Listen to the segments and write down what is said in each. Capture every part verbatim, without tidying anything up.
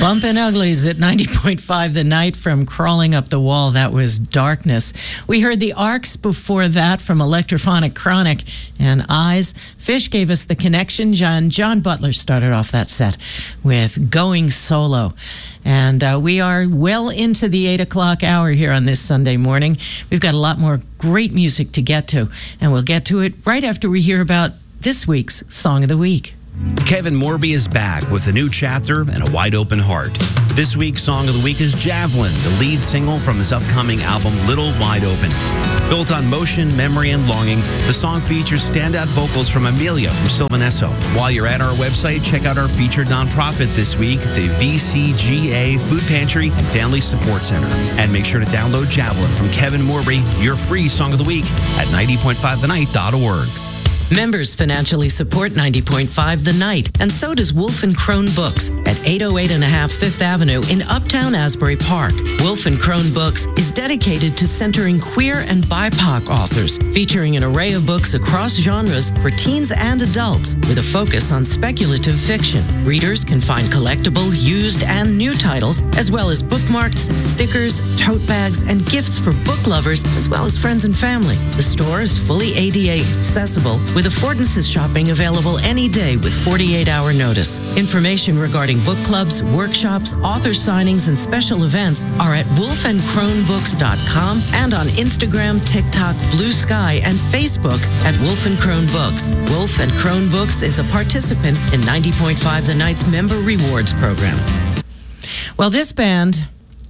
Bumpin' Uglies at ninety point five The Night from Crawling Up the Wall. That was Darkness. We heard the Arcs before that from Electrophonic Chronic and Eyes. Fish gave us The Connection. John, John Butler started off that set with Going Solo. And uh, we are well into the eight o'clock hour here on this Sunday morning. We've got a lot more great music to get to, and we'll get to it right after we hear about this week's Song of the Week. Kevin Morby is back with a new chapter and a wide open heart. This week's Song of the Week is Javelin, the lead single from his upcoming album Little Wide Open. Built on motion, memory, and longing, the song features standout vocals from Amelia from Sylvanesso. While you're at our website, check out our featured nonprofit this week, the V C G A Food Pantry and Family Support Center. And make sure to download Javelin from Kevin Morby, your free Song of the Week, at ninety point five the night dot org. Members financially support ninety point five The Night, and so does Wolf and Crone Books at eight oh eight and a half Fifth Avenue in Uptown Asbury Park. Wolf and Crone Books is dedicated to centering queer and B I P O C authors, featuring an array of books across genres for teens and adults, with a focus on speculative fiction. Readers can find collectible, used, and new titles, as well as bookmarks, stickers, tote bags, and gifts for book lovers, as well as friends and family. The store is fully A D A accessible, with affordances shopping available any day with forty-eight hour notice. Information regarding book clubs, workshops, author signings, and special events are at wolf and crone books dot com and on Instagram, TikTok, Blue Sky, and Facebook at Wolf and Crone Books. Wolf and Crone Books is a participant in ninety point five The Night's Member Rewards Program. Well, this band,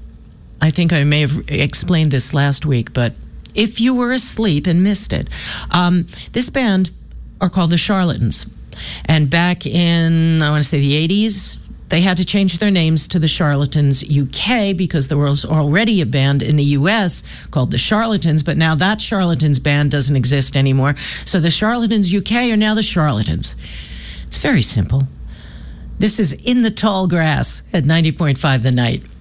I think I may have explained this last week, but if you were asleep and missed it, um, this band are called the Charlatans. And back in, I want to say the eighties, they had to change their names to the Charlatans U K because there was already a band in the U S called the Charlatans, but now that Charlatans band doesn't exist anymore. So the Charlatans U K are now the Charlatans. It's very simple. This is In the Tall Grass at ninety point five The Night.